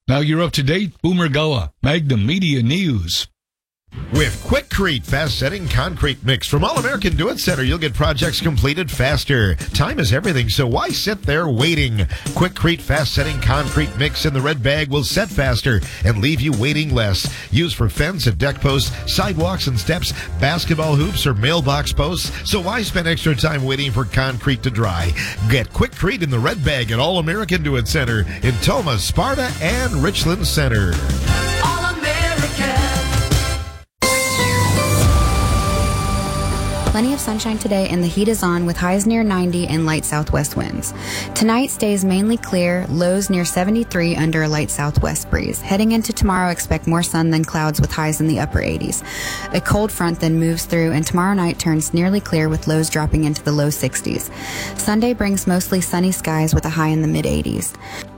Now you're up to date. Boomer Goa, Magnum Media News. With Quikrete fast-setting concrete mix from All American Do It Center, you'll get projects completed faster. Time is everything, so why sit there waiting? Quikrete fast-setting concrete mix in the red bag will set faster and leave you waiting less. Used for fence and deck posts, sidewalks and steps, basketball hoops, or mailbox posts. So why spend extra time waiting for concrete to dry? Get Quikrete in the red bag at All American Do It Center in Toma, Sparta, and Richland Center. Plenty of sunshine today and the heat is on with highs near 90 and light southwest winds. Tonight stays mainly clear, lows near 73 under a light southwest breeze. Heading into tomorrow, expect more sun than clouds with highs in the upper 80s. A cold front then moves through and tomorrow night turns nearly clear with lows dropping into the low 60s. Sunday brings mostly sunny skies with a high in the mid 80s.